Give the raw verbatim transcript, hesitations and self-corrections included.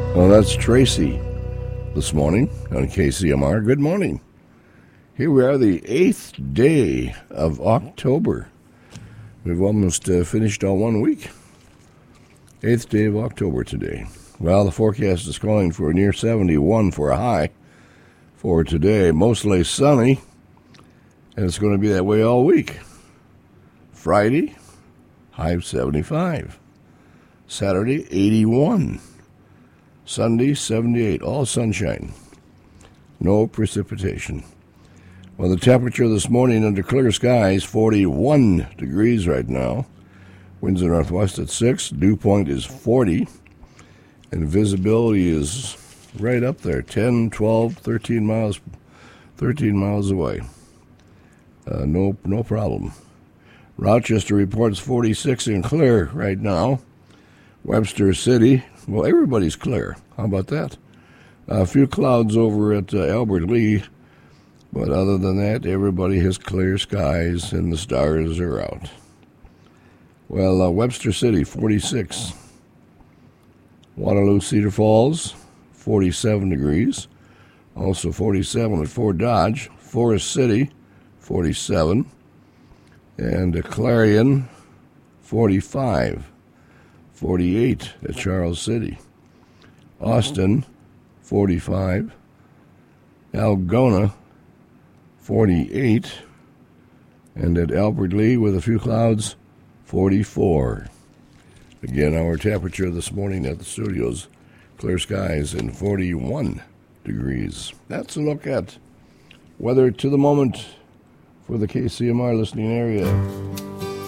Well, that's Tracy this morning on K C M R. Good morning. Here we are, the eighth day of October. We've almost uh, finished all one week. Eighth day of October today. Well, the forecast is calling for near seventy-one for a high for today. Mostly sunny, and it's going to be that way all week. Friday, high of seventy-five. Saturday, eighty-one. Sunday, seventy-eight. All sunshine. No precipitation. Well, the temperature this morning under clear skies, forty-one degrees right now. Winds in northwest at six. Dew point is forty. And visibility is right up there, ten, twelve, thirteen miles, thirteen miles away. Uh, no, no problem. Rochester reports forty-six and clear right now. Webster City, well, everybody's clear. How about that? A few clouds over at uh, Albert Lee, but other than that, everybody has clear skies and the stars are out. Well, uh, Webster City, forty-six. Waterloo, Cedar Falls, forty-seven degrees. Also forty-seven at Fort Dodge. Forest City, forty-seven. And uh, Clarion, forty-five. forty-eight at Charles City. Austin, forty-five. Algona, forty-eight. And at Albert Lee, with a few clouds, forty-four. Again, our temperature this morning at the studios, clear skies and forty-one degrees. That's a look at weather to the moment for the K C M R listening area.